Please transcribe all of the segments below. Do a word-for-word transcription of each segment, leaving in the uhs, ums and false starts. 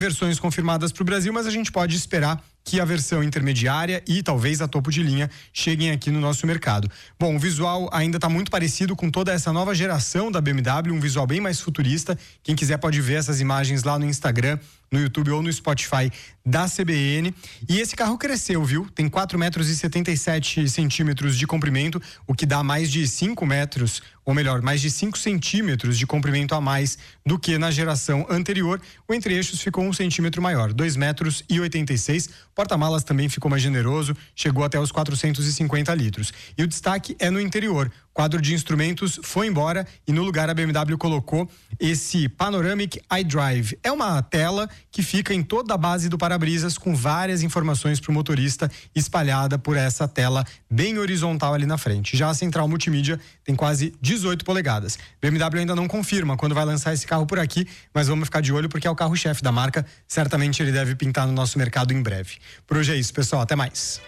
versões confirmadas para o Brasil, mas a gente pode esperar que a versão intermediária e talvez a topo de linha cheguem aqui no nosso mercado. Bom, o visual ainda está muito parecido com toda essa nova geração da B M W, um visual bem mais futurista. Quem quiser pode ver essas imagens lá no Instagram, no YouTube ou no Spotify da C B N. E esse carro cresceu, viu? Tem quatro metros e setenta e sete centímetros de comprimento, o que dá mais de cinco metros, ou melhor, mais de cinco centímetros de comprimento a mais do que na geração anterior. O entre-eixos ficou um centímetro maior, dois metros e oitenta e seis. Porta-malas também ficou mais generoso, chegou até os quatrocentos e cinquenta litros. E o destaque é no interior. O quadro de instrumentos foi embora e no lugar a B M W colocou esse Panoramic iDrive. É uma tela que fica em toda a base do para-brisas com várias informações para o motorista espalhada por essa tela bem horizontal ali na frente. Já a central multimídia tem quase dezoito polegadas. B M W ainda não confirma quando vai lançar esse carro por aqui, mas vamos ficar de olho porque é o carro-chefe da marca. Certamente ele deve pintar no nosso mercado em breve. Por hoje é isso, pessoal. Até mais.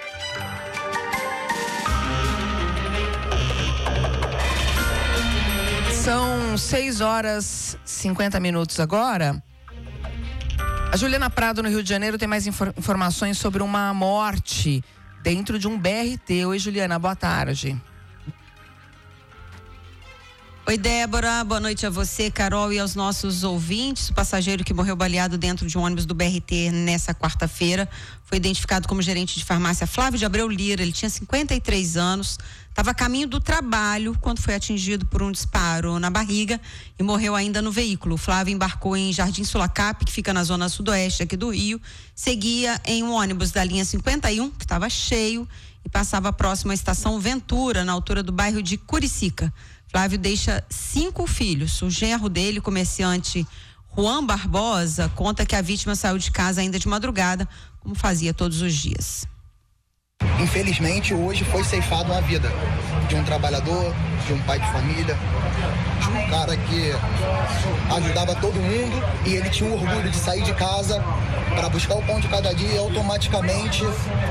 São seis horas e cinquenta minutos agora. A Juliana Prado, no Rio de Janeiro, tem mais infor- informações sobre uma morte dentro de um B R T. Oi, Juliana, boa tarde. Oi, Débora, boa noite a você, Carol, e aos nossos ouvintes. O passageiro que morreu baleado dentro de um ônibus do B R T nessa quarta-feira foi identificado como gerente de farmácia Flávio de Abreu Lira. Ele tinha cinquenta e três anos, estava a caminho do trabalho quando foi atingido por um disparo na barriga e morreu ainda no veículo. O Flávio embarcou em Jardim Sulacap, que fica na zona sudoeste aqui do Rio, seguia em um ônibus da linha cinquenta e um, que estava cheio, e passava próximo à estação Ventura, na altura do bairro de Curicica. Flávio deixa cinco filhos. O genro dele, comerciante Juan Barbosa, conta que a vítima saiu de casa ainda de madrugada, como fazia todos os dias. Infelizmente, hoje foi ceifado uma vida de um trabalhador, de um pai de família, de um cara que ajudava todo mundo e ele tinha o orgulho de sair de casa para buscar o pão de cada dia e automaticamente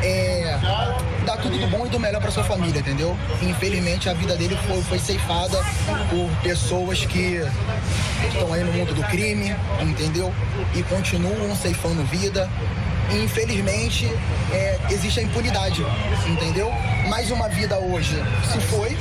é, dar tudo do bom e do melhor para sua família, entendeu? E, infelizmente, a vida dele foi, foi ceifada por pessoas que estão aí no mundo do crime, entendeu? E continuam ceifando vida. E, infelizmente, é, existe a impunidade, entendeu? Mais uma vida hoje se foi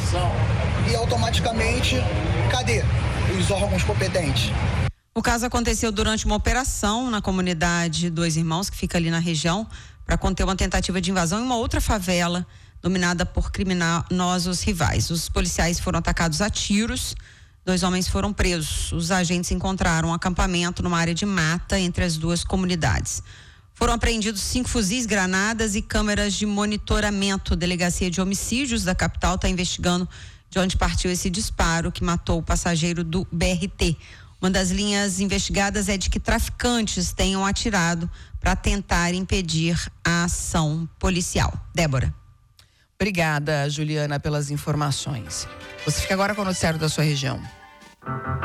e automaticamente, cadê os órgãos competentes? O caso aconteceu durante uma operação na comunidade Dois Irmãos, que fica ali na região, para conter uma tentativa de invasão em uma outra favela dominada por criminosos rivais. Os policiais foram atacados a tiros, dois homens foram presos. Os agentes encontraram um acampamento numa área de mata entre as duas comunidades. Foram apreendidos cinco fuzis, granadas e câmeras de monitoramento. A Delegacia de Homicídios da capital está investigando de onde partiu esse disparo que matou o passageiro do B R T. Uma das linhas investigadas é de que traficantes tenham atirado para tentar impedir a ação policial. Débora. Obrigada, Juliana, pelas informações. Você fica agora com o noticiário da sua região.